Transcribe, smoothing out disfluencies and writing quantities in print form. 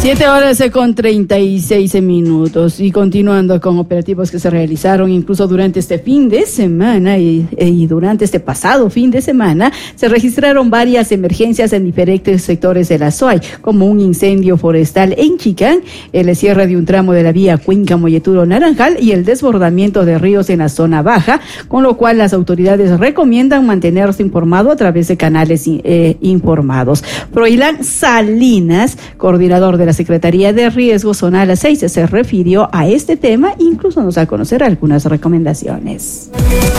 7 horas con 36 minutos y continuando con operativos que se realizaron incluso durante este fin de semana y durante este pasado fin de semana se registraron varias emergencias en diferentes sectores de la SOAY, como un incendio forestal en Chicán, el cierre de un tramo de la vía Cuenca-Molleturo-Naranjal y el desbordamiento de ríos en la zona baja, con lo cual las autoridades recomiendan mantenerse informado a través de canales informados. Froilán Salinas, coordinador de la Secretaría de Riesgo Zonal 6, se refirió a este tema, incluso nos da a conocer algunas recomendaciones.